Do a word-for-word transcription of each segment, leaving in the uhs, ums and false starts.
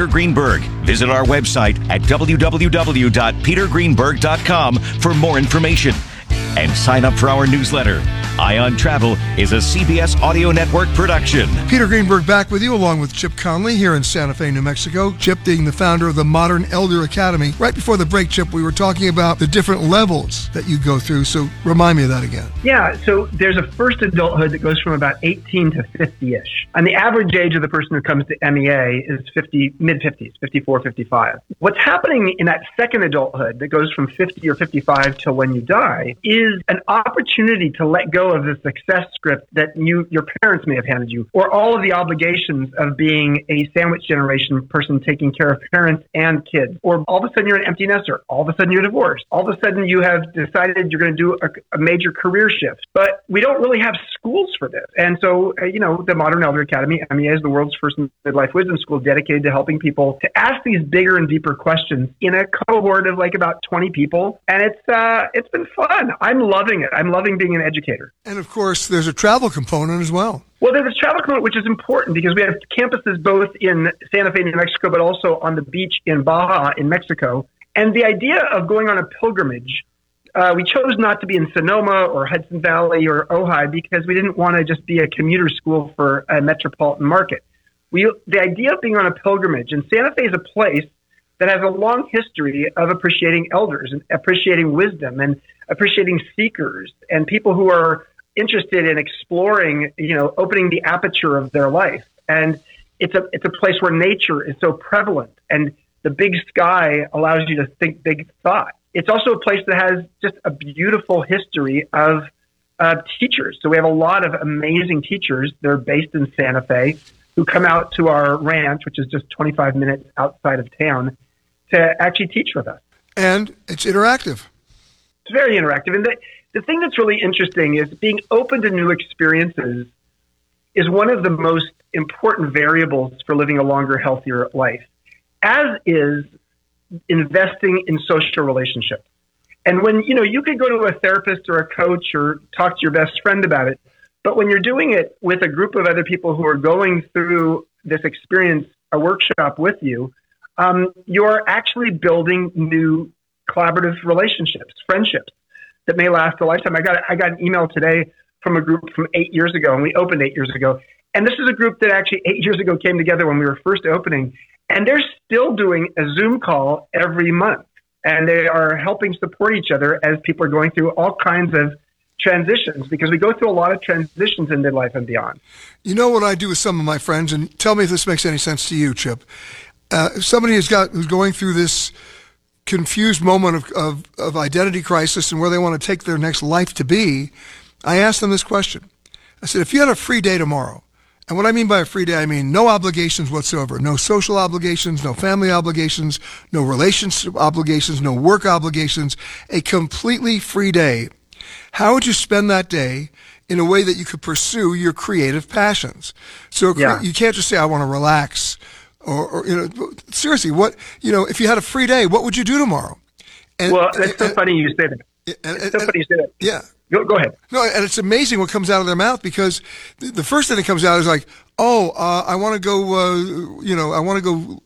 Peter Greenberg. Visit our website at w w w dot peter greenberg dot com for more information. And sign up for our newsletter. Eye on Travel is a C B S Audio Network production. Peter Greenberg back with you along with Chip Conley here in Santa Fe, New Mexico. Chip being the founder of the Modern Elder Academy. Right before the break, Chip, we were talking about the different levels that you go through. So remind me of that again. Yeah, so there's a first adulthood that goes from about eighteen to fifty-ish. And the average age of the person who comes to M E A is fifty, mid-fifties, fifty-four, fifty-five. What's happening in that second adulthood that goes from fifty or fifty-five till when you die is an opportunity to let go of the success script that you your parents may have handed you, or all of the obligations of being a sandwich generation person taking care of parents and kids. Or all of a sudden you're an empty nester. All of a sudden you're divorced. All of a sudden you have decided you're going to do a, a major career shift. But we don't really have schools for this. And so, uh, you know, the Modern Elder Academy, M E A, is the world's first midlife wisdom school dedicated to helping people to ask these bigger and deeper questions in a cohort of like about twenty people. And it's uh, it's been fun. I'm loving it. I'm loving being an educator. And of course, there's a travel component as well. Well, there's a travel component, which is important because we have campuses both in Santa Fe, New Mexico, but also on the beach in Baja in Mexico. And the idea of going on a pilgrimage, uh, we chose not to be in Sonoma or Hudson Valley or Ojai because we didn't want to just be a commuter school for a metropolitan market. We, the idea of being on a pilgrimage, and Santa Fe is a place that has a long history of appreciating elders and appreciating wisdom and appreciating seekers and people who are interested in exploring, you know, opening the aperture of their life. And it's a it's a place where nature is so prevalent and the big sky allows you to think big thought. It's also a place that has just a beautiful history of uh, teachers. So we have a lot of amazing teachers. They're based in Santa Fe who come out to our ranch, which is just twenty-five minutes outside of town, to actually teach with us. And it's interactive. It's very interactive. And the, the thing that's really interesting is being open to new experiences is one of the most important variables for living a longer, healthier life, as is investing in social relationships. And when, you know, you could go to a therapist or a coach or talk to your best friend about it, but when you're doing it with a group of other people who are going through this experience, a workshop with you, um, you're actually building new collaborative relationships, friendships that may last a lifetime. I got I got an email today from a group from eight years ago, and we opened eight years ago. And this is a group that actually eight years ago came together when we were first opening, and they're still doing a Zoom call every month. And they are helping support each other as people are going through all kinds of transitions, because we go through a lot of transitions in midlife and beyond. You know what I do with some of my friends, and tell me if this makes any sense to you, Chip. Uh, if somebody has got who's going through this confused moment of, of, of identity crisis and where they want to take their next life to be, I asked them this question. I said, if you had a free day tomorrow, and what I mean by a free day, I mean no obligations whatsoever, no social obligations, no family obligations, no relationship obligations, no work obligations, a completely free day, how would you spend that day in a way that you could pursue your creative passions? So yeah. You can't just say, I want to relax. Or, or, you know, seriously, what, you know, if you had a free day, what would you do tomorrow? And, well, it's so and, funny you say that. And, it's so and, funny you say that. Yeah. Go, go ahead. No, and it's amazing what comes out of their mouth, because the, the first thing that comes out is like, oh, uh, I want to go, uh, you know, I want to go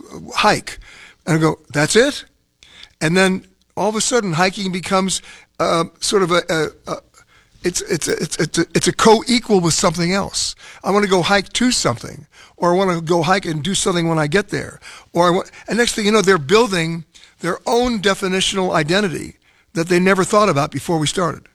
hike. And I go, that's it? And then all of a sudden hiking becomes uh, sort of a, a, a It's it's it's it's a, it's a co-equal with something else. I want to go hike to something, or I want to go hike and do something when I get there. Or I want, and next thing you know, they're building their own definitional identity that they never thought about before we started.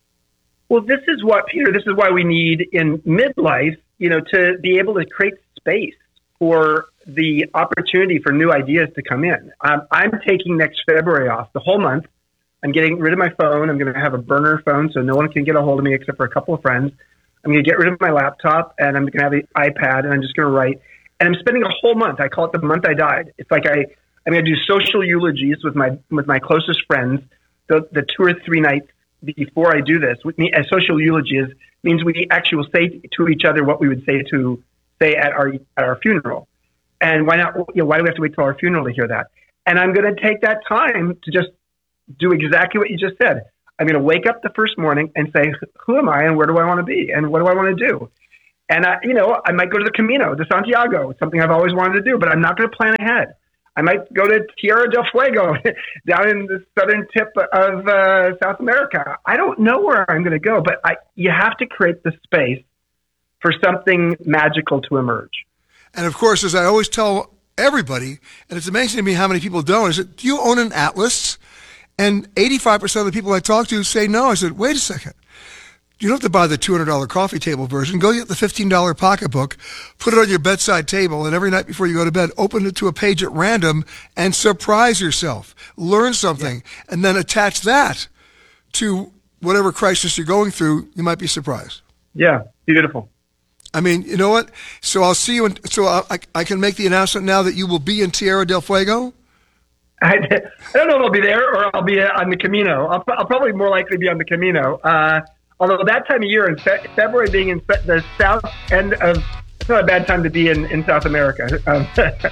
Well, this is what, Peter, this is why we need in midlife, you know, to be able to create space for the opportunity for new ideas to come in. Um, I'm taking next February off, the whole month. I'm getting rid of my phone. I'm going to have a burner phone so no one can get a hold of me except for a couple of friends. I'm going to get rid of my laptop, and I'm going to have the iPad, and I'm just going to write. And I'm spending a whole month. I call it the month I died. It's like I, I'm going to do social eulogies with my with my closest friends the, the two or three nights before I do this. With me, a social eulogy is, means we actually will say to each other what we would say to say at our at our funeral. And why not? You know, why do we have to wait till our funeral to hear that? And I'm going to take that time to just do exactly what you just said. I'm going to wake up the first morning and say, who am I and where do I want to be and what do I want to do? And, I, you know, I might go to the Camino de Santiago. It's something I've always wanted to do, but I'm not going to plan ahead. I might go to Tierra del Fuego down in the southern tip of uh, South America. I don't know where I'm going to go, but I, you have to create the space for something magical to emerge. And, of course, as I always tell everybody, and it's amazing to me how many people don't, is that, do you own an atlas? And eighty-five percent of the people I talk to say no. I said, wait a second. You don't have to buy the two hundred dollars coffee table version. Go get the fifteen dollars pocketbook, put it on your bedside table, and every night before you go to bed, open it to a page at random and surprise yourself. Learn something, yeah. And then attach that to whatever crisis you're going through. You might be surprised. Yeah, beautiful. I mean, you know what? So I'll see you. In, so I, I can make the announcement now that you will be in Tierra del Fuego. I, I don't know if I'll be there or I'll be on the Camino. I'll, I'll probably more likely be on the Camino. Uh, Although that time of year, in fe- February, being in fe- the south end of, it's not a bad time to be in, in South America. Um,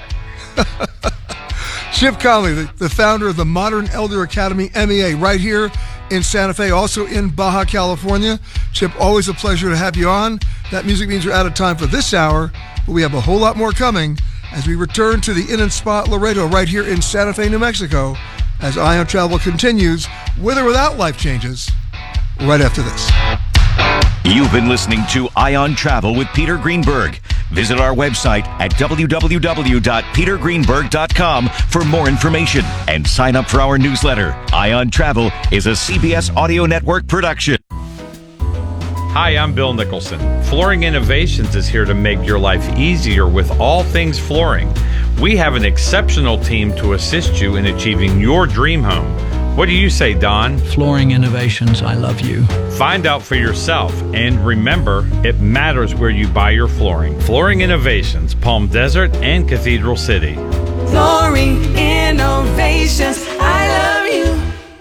Chip Conley, the, the founder of the Modern Elder Academy, M E A, right here in Santa Fe, also in Baja California. Chip, always a pleasure to have you on. That music means we're out of time for this hour, but we have a whole lot more coming as we return to the Inn and Spa Laredo right here in Santa Fe, New Mexico, as Ion Travel continues, with or without life changes, right after this. You've been listening to Ion Travel with Peter Greenberg. Visit our website at w w w dot peter greenberg dot com for more information and sign up for our newsletter. Ion Travel is a C B S Audio Network production. Hi, I'm Bill Nicholson. Flooring Innovations is here to make your life easier with all things flooring. We have an exceptional team to assist you in achieving your dream home. What do you say, Don? Flooring Innovations, I love you. Find out for yourself, and remember, it matters where you buy your flooring. Flooring Innovations, Palm Desert and Cathedral City. Flooring Innovations, I love you.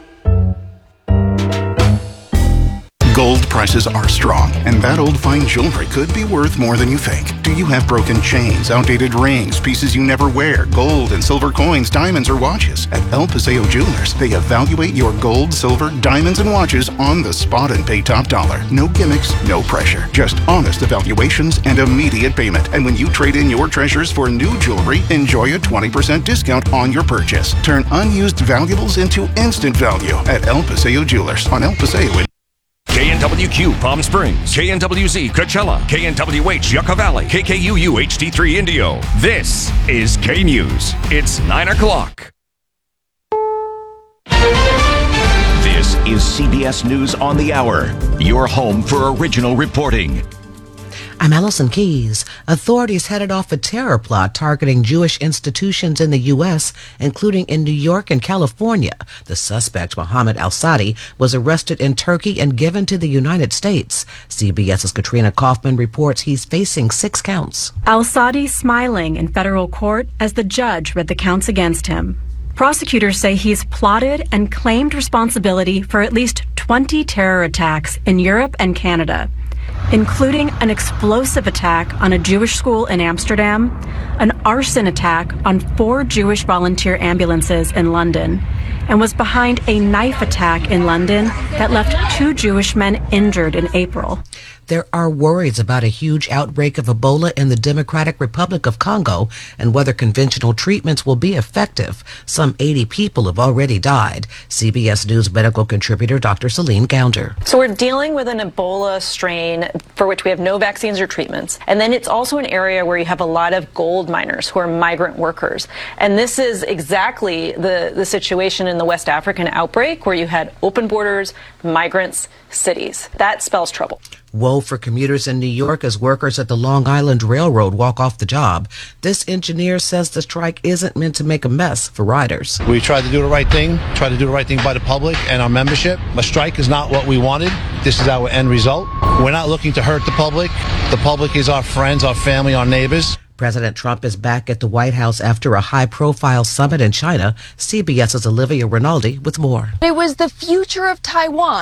Gold prices are strong, and that old fine jewelry could be worth more than you think. Do you have broken chains, outdated rings, pieces you never wear, gold and silver coins, diamonds, or watches? At El Paseo Jewelers, they evaluate your gold, silver, diamonds, and watches on the spot and pay top dollar. No gimmicks, no pressure. Just honest evaluations and immediate payment. And when you trade in your treasures for new jewelry, enjoy a twenty percent discount on your purchase. Turn unused valuables into instant value at El Paseo Jewelers on El Paseo in K N W Q Palm Springs, K N W Z Coachella, K N W H Yucca Valley, K K U U H D three Indio. This is K News. It's nine o'clock. This is C B S News on the Hour, your home for original reporting. I'm Allison Keys. Authorities headed off a terror plot targeting Jewish institutions in the U S, including in New York and California. The suspect, Mohammed Al-Sadi, was arrested in Turkey and given to the United States. CBS's Katrina Kaufman reports he's facing six counts. Al-Sadi smiling in federal court as the judge read the counts against him. Prosecutors say he's plotted and claimed responsibility for at least twenty terror attacks in Europe and Canada, including an explosive attack on a Jewish school in Amsterdam, an arson attack on four Jewish volunteer ambulances in London, and was behind a knife attack in London that left two Jewish men injured in April. There are worries about a huge outbreak of Ebola in the Democratic Republic of Congo and whether conventional treatments will be effective. Some eighty people have already died. C B S News medical contributor Doctor Celine Gounder. So we're dealing with an Ebola strain for which we have no vaccines or treatments. And then it's also an area where you have a lot of gold miners who are migrant workers. And this is exactly the, the situation in the West African outbreak where you had open borders, migrants, cities. That spells trouble. Woe for commuters in New York as workers at the Long Island Railroad walk off the job. This engineer says the strike isn't meant to make a mess for riders. We tried to do the right thing, try to do the right thing by the public and our membership. A strike is not what we wanted. This is our end result. We're not looking to hurt the public. The public is our friends, our family, our neighbors. President Trump is back at the White House after a high-profile summit in China. CBS's Olivia Rinaldi with more. It was the future of Taiwan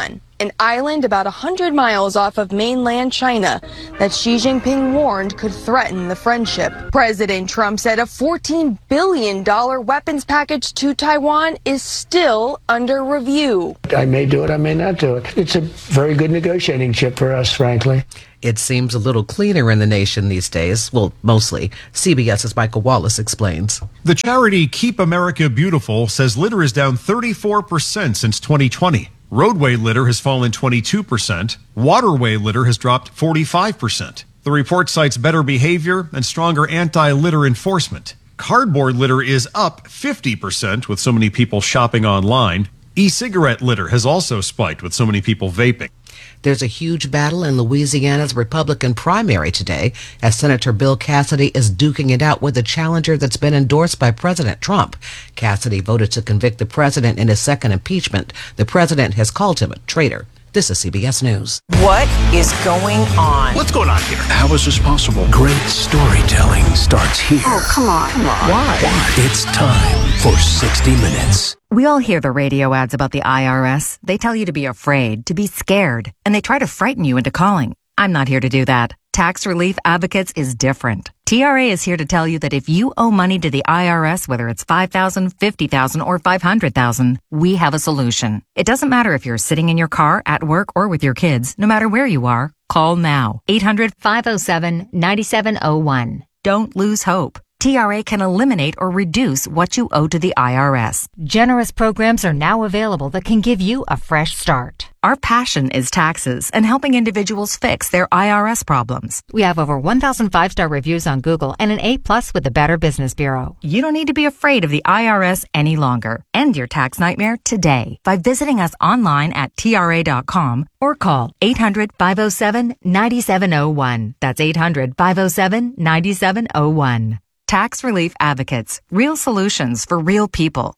an island about one hundred miles off of mainland China that Xi Jinping warned could threaten the friendship. President Trump said a fourteen billion dollars weapons package to Taiwan is still under review. I may do it, I may not do it. It's a very good negotiating chip for us, frankly. It seems a little cleaner in the nation these days. Well, mostly. CBS's Michael Wallace explains. The charity Keep America Beautiful says litter is down thirty-four percent since twenty twenty. Roadway litter has fallen twenty-two percent. Waterway litter has dropped forty-five percent. The report cites better behavior and stronger anti-litter enforcement. Cardboard litter is up fifty percent with so many people shopping online. E-cigarette litter has also spiked with so many people vaping. There's a huge battle in Louisiana's Republican primary today as Senator Bill Cassidy is duking it out with a challenger that's been endorsed by President Trump. Cassidy voted to convict the president in his second impeachment. The president has called him a traitor. This is C B S News. What is going on? What's going on here? How is this possible? Great storytelling starts here. Oh, come on. Come on. Why? Why? It's time for sixty minutes. We all hear the radio ads about the I R S. They tell you to be afraid, to be scared, and they try to frighten you into calling. I'm not here to do that. Tax Relief Advocates is different. T R A is here to tell you that if you owe money to the I R S, whether it's five thousand dollars, fifty thousand dollars, or five hundred thousand dollars, we have a solution. It doesn't matter if you're sitting in your car, at work, or with your kids. No matter where you are, call now. eight hundred, five oh seven, nine seven oh one. Don't lose hope. T R A can eliminate or reduce what you owe to the I R S. Generous programs are now available that can give you a fresh start. Our passion is taxes and helping individuals fix their I R S problems. We have over one thousand five-star reviews on Google and an A plus with the Better Business Bureau. You don't need to be afraid of the I R S any longer. End your tax nightmare today by visiting us online at T R A dot com or call eight hundred, five oh seven, nine seven oh one. That's eight hundred, five oh seven, nine seven oh one. Tax Relief Advocates. Real solutions for real people.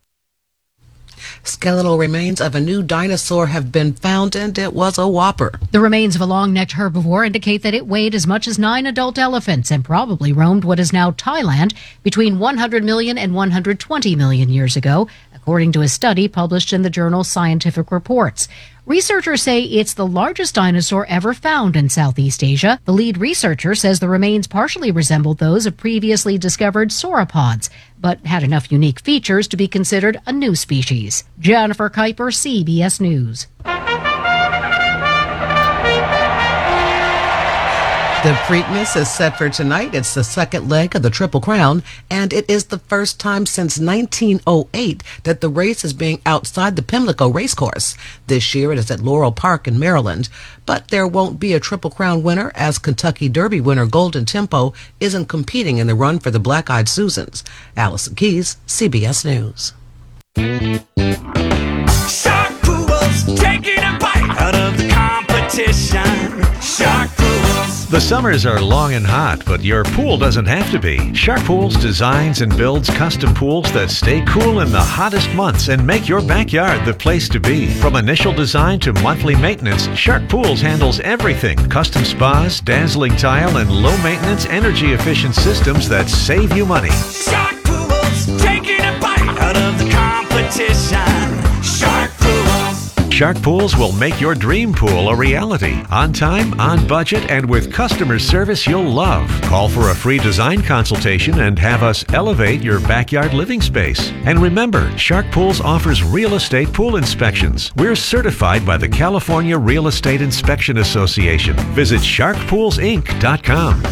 Skeletal remains of a new dinosaur have been found, and it was a whopper. The remains of a long-necked herbivore indicate that it weighed as much as nine adult elephants and probably roamed what is now Thailand between one hundred million and one hundred twenty million years ago, according to a study published in the journal Scientific Reports. Researchers say it's the largest dinosaur ever found in Southeast Asia. The lead researcher says the remains partially resembled those of previously discovered sauropods, but had enough unique features to be considered a new species. Jennifer Kuiper, C B S News. The Preakness is set for tonight. It's the second leg of the Triple Crown, and it is the first time since nineteen oh eight that the race is being outside the Pimlico Racecourse. This year it is at Laurel Park in Maryland, but there won't be a Triple Crown winner as Kentucky Derby winner Golden Tempo isn't competing in the run for the Black-Eyed Susans. Allison Keys, C B S News. Shark Pools taking a bite out of the competition. Shark Pools. The summers are long and hot, but your pool doesn't have to be. Shark Pools designs and builds custom pools that stay cool in the hottest months and make your backyard the place to be. From initial design to monthly maintenance, Shark Pools handles everything. Custom spas, dazzling tile, and low-maintenance, energy-efficient systems that save you money. Shark Pools taking a bite out of the competition. Shark Pools. Shark Pools will make your dream pool a reality. On time, on budget, and with customer service you'll love. Call for a free design consultation and have us elevate your backyard living space. And remember, Shark Pools offers real estate pool inspections. We're certified by the California Real Estate Inspection Association. Visit shark pools inc dot com.